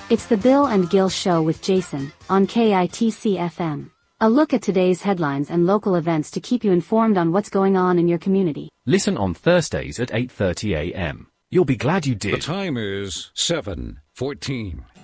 It's the Bill and Gil Show with Jason, on KITC FM. A look at today's headlines and local events to keep you informed on what's going on in your community. Listen on Thursdays at 8:30 a.m. You'll be glad you did. The time is 7:14.